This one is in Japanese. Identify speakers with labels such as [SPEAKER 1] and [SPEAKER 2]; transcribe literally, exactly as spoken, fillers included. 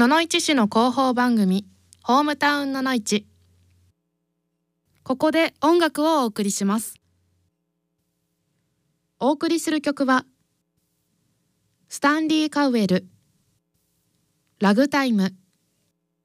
[SPEAKER 1] 野々市市の広報番組ホームタウン野々市。ここで音楽をお送りします。お送りする曲はスタンリー・カウエルラグタイム。